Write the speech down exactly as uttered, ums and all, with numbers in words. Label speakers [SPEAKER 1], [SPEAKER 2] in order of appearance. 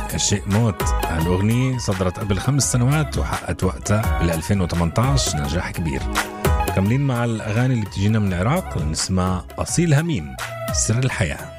[SPEAKER 1] الشيء موت. هالأغنية صدرت قبل خمس سنوات وحققت وقتها بال ألفين وثمانية عشر نجاح كبير. كملين مع الأغاني اللي بتجينا من العراق، نسمع أصيل هميم سر الحياة.